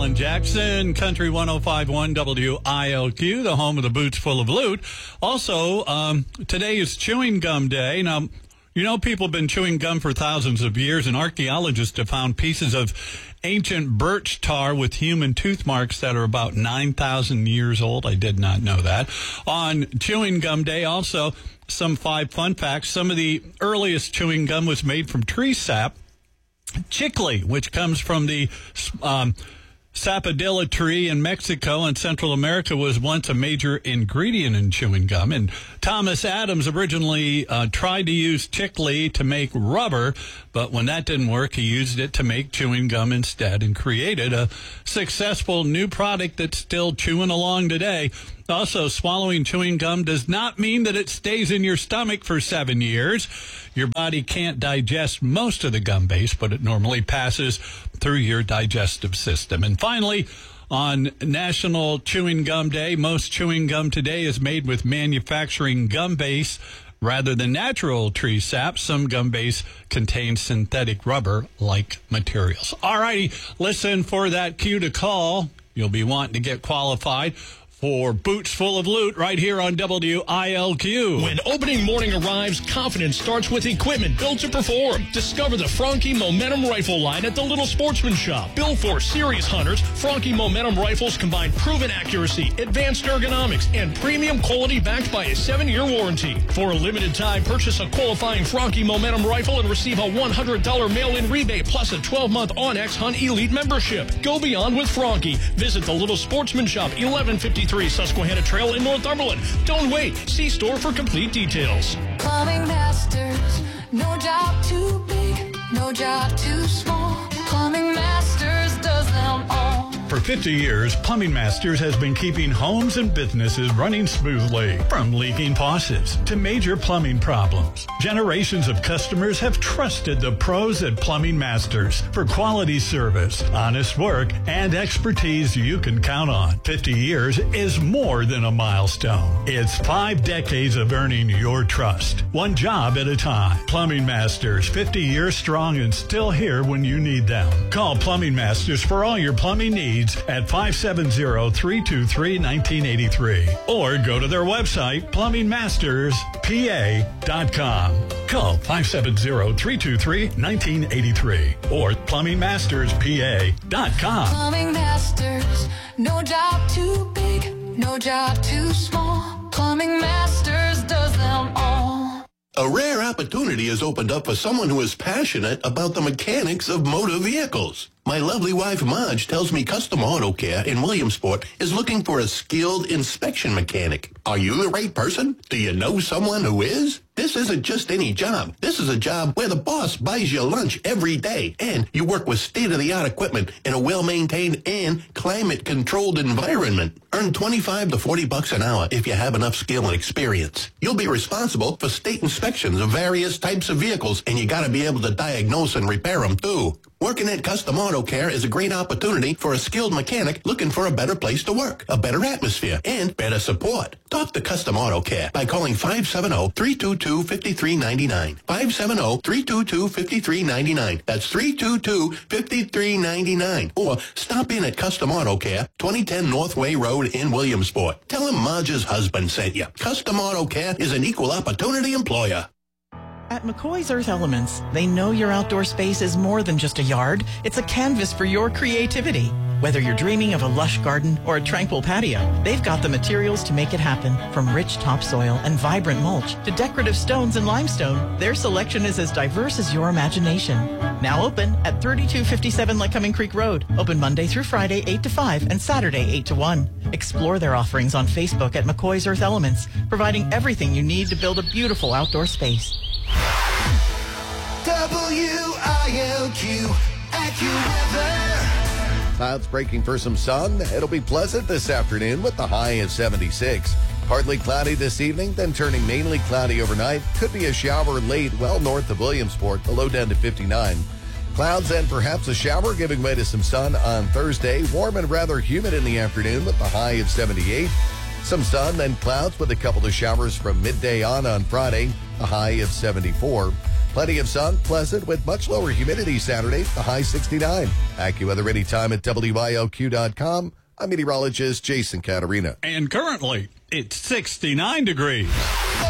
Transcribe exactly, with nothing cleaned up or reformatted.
Alan Jackson, Country one oh five point one W I L Q, the home of the Boots Full of Loot. Also, um, today is Chewing Gum Day. Now, you know, people have been chewing gum for thousands of years, and archaeologists have found pieces of ancient birch tar with human tooth marks that are about nine thousand years old. I did not know that. On Chewing Gum Day, also, some five fun facts. Some of the earliest chewing gum was made from tree sap. Chicle, which comes from the um, sapodilla tree in Mexico and Central America, was once a major ingredient in chewing gum. And Thomas Adams originally uh, tried to use chicle to make rubber, but when that didn't work, he used it to make chewing gum instead and created a successful new product that's still chewing along today. Also, swallowing chewing gum does not mean that it stays in your stomach for seven years. Your body can't digest most of the gum base, but it normally passes through your digestive system. And finally, on National Chewing Gum Day, most chewing gum today is made with manufacturing gum base rather than natural tree sap. Some gum base contains synthetic rubber-like materials. All righty, listen for that cue to call. You'll be wanting to get qualified for Boots Full of Loot right here on W I L Q. When opening morning arrives, confidence starts with equipment built to perform. Discover the Franke Momentum Rifle line at the Little Sportsman Shop. Built for serious hunters, Franke Momentum Rifles combine proven accuracy, advanced ergonomics, and premium quality backed by a seven-year warranty. For a limited time, purchase a qualifying Franke Momentum Rifle and receive a one hundred dollars mail-in rebate plus a twelve-month Onyx Hunt Elite membership. Go beyond with Franke. Visit the Little Sportsman Shop, eleven fifty-three Susquehanna Trail in Northumberland. Don't wait. See store for complete details. Plumbing Masters. No job too big, no job too small. Plumbing Masters does them all. For fifty years, Plumbing Masters has been keeping homes and businesses running smoothly. From leaking faucets to major plumbing problems, generations of customers have trusted the pros at Plumbing Masters for quality service, honest work, and expertise you can count on. fifty years is more than a milestone. It's five decades of earning your trust, one job at a time. Plumbing Masters, fifty years strong and still here when you need them. Call Plumbing Masters for all your plumbing needs at five seven zero, three two three, one nine eight three or go to their website, plumbing masters p a dot com. Call five seven zero, three two three, one nine eight three or plumbing masters p a dot com. Plumbing Masters. No job too big, no job too small. Plumbing Masters does them all. A rare opportunity has opened up for someone who is passionate about the mechanics of motor vehicles. My lovely wife, Marge, tells me Custom Auto Care in Williamsport is looking for a skilled inspection mechanic. Are you the right person? Do you know someone who is? This isn't just any job. This is a job where the boss buys you lunch every day, and you work with state-of-the-art equipment in a well-maintained and climate-controlled environment. Earn twenty-five to forty bucks an hour if you have enough skill and experience. You'll be responsible for state inspections of various types of vehicles, and you gotta be able to diagnose and repair them, too. Working at Custom Auto Care is a great opportunity for a skilled mechanic looking for a better place to work, a better atmosphere, and better support. Talk to Custom Auto Care by calling five seven zero, three two two, five three nine nine. five seven zero, three two two, five three nine nine. That's three two two, five three nine nine. Or stop in at Custom Auto Care, twenty ten Northway Road in Williamsport. Tell him Marge's husband sent you. Custom Auto Care is an equal opportunity employer. At McCoy's Earth Elements, they know your outdoor space is more than just a yard. It's a canvas for your creativity. Whether you're dreaming of a lush garden or a tranquil patio, they've got the materials to make it happen. From rich topsoil and vibrant mulch to decorative stones and limestone, their selection is as diverse as your imagination. Now open at thirty-two fifty-seven Lycoming Creek Road. Open Monday through Friday, eight to five, and Saturday, eight to one. Explore their offerings on Facebook at McCoy's Earth Elements, providing everything you need to build a beautiful outdoor space. W I L Q AccuWeather. Clouds breaking for some sun. It'll be pleasant this afternoon with the high of seventy-six. Partly cloudy this evening, then turning mainly cloudy overnight. Could be a shower late well north of Williamsport, the low down to fifty-nine. Clouds and perhaps a shower giving way to some sun on Thursday. Warm and rather humid in the afternoon with the high of seventy-eight. Some sun, then clouds with a couple of showers from midday on on Friday, a high of seventy-four. Plenty of sun, pleasant with much lower humidity Saturday, the high sixty-nine. AccuWeather anytime at W I L Q dot com. I'm meteorologist Jason Caterina. And currently, it's sixty-nine degrees.